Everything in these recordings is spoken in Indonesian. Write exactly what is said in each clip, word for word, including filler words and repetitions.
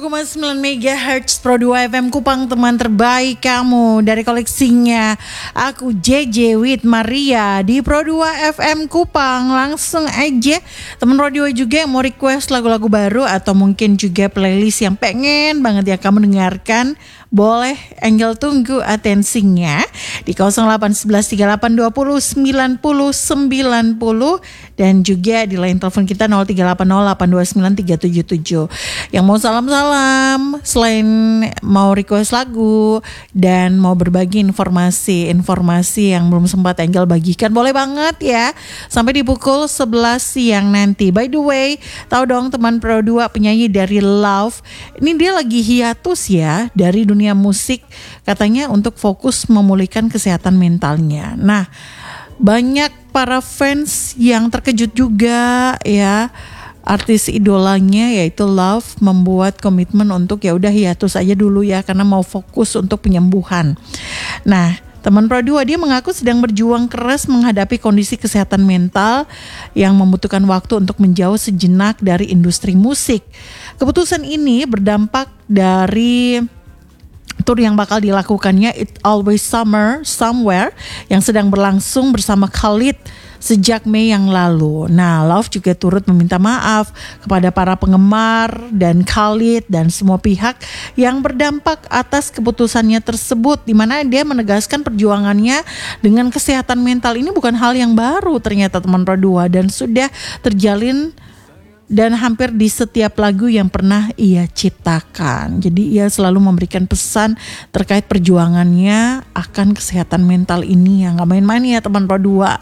koma sembilan megahertz Pro dua F M Kupang, teman terbaik kamu dari koleksinya aku J J with Maria di Pro dua F M Kupang. Langsung aja teman Pro dua juga yang mau request lagu-lagu baru atau mungkin juga playlist yang pengen banget ya kamu dengarkan, boleh Angel tunggu atensinya di nol delapan satu satu tiga delapan dua nol sembilan nol sembilan nol dan juga di line telepon kita nol tiga delapan nol delapan dua sembilan tiga tujuh tujuh. Yang mau salam-salam selain mau request lagu dan mau berbagi informasi-informasi yang belum sempat Angel bagikan, boleh banget ya sampai di pukul sebelas siang nanti. By the way, tahu dong teman Pro dua penyanyi dari Love, ini dia lagi hiatus ya dari dunia musik katanya untuk fokus memulihkan kesehatan mentalnya. Nah, banyak para fans yang terkejut juga ya. Artis idolanya yaitu Love membuat komitmen untuk ya udah hiatus aja dulu ya karena mau fokus untuk penyembuhan. Nah, teman Pro dua dia mengaku sedang berjuang keras menghadapi kondisi kesehatan mental yang membutuhkan waktu untuk menjauh sejenak dari industri musik. Keputusan ini berdampak dari tour yang bakal dilakukannya It Always Summer Somewhere yang sedang berlangsung bersama Khalid sejak Mei yang lalu. Nah, Love juga turut meminta maaf kepada para penggemar dan Khalid dan semua pihak yang berdampak atas keputusannya tersebut, di mana dia menegaskan perjuangannya dengan kesehatan mental ini bukan hal yang baru ternyata teman Pro dua dan sudah terjalin dan hampir di setiap lagu yang pernah ia ciptakan. Jadi ia selalu memberikan pesan terkait perjuangannya akan kesehatan mental ini yang gak main-main ya teman Pro dua.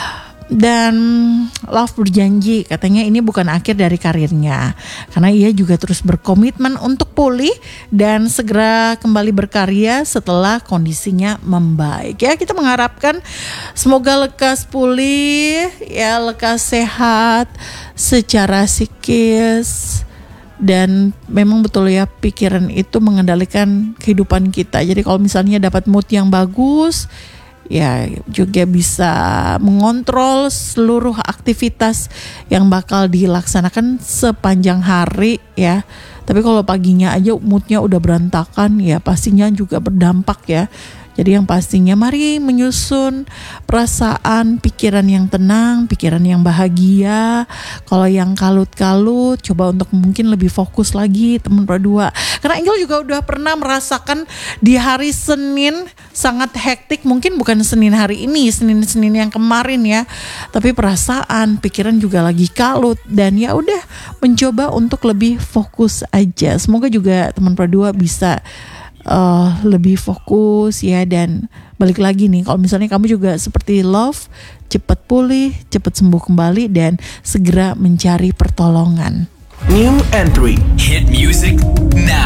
Dan Love berjanji katanya ini bukan akhir dari karirnya karena ia juga terus berkomitmen untuk pulih dan segera kembali berkarya setelah kondisinya membaik. Ya, kita mengharapkan semoga lekas pulih ya, lekas sehat secara psikis. Dan memang betul ya, pikiran itu mengendalikan kehidupan kita. Jadi kalau misalnya dapat mood yang bagus, ya juga bisa mengontrol seluruh aktivitas yang bakal dilaksanakan sepanjang hari ya. Tapi kalau paginya aja moodnya udah berantakan ya pastinya juga berdampak ya. Jadi yang pastinya mari menyusun perasaan, pikiran yang tenang, pikiran yang bahagia. Kalau yang kalut-kalut, coba untuk mungkin lebih fokus lagi teman Pro dua. Karena Angel juga udah pernah merasakan di hari Senin sangat hektik. Mungkin bukan Senin hari ini, Senin-Senin yang kemarin ya. Tapi perasaan, pikiran juga lagi kalut. Dan ya udah mencoba untuk lebih fokus aja. Semoga juga teman Pro dua bisa Uh, lebih fokus ya, dan balik lagi nih kalau misalnya kamu juga seperti Love, cepat pulih, cepat sembuh kembali dan segera mencari pertolongan. New entry Hit Music Now.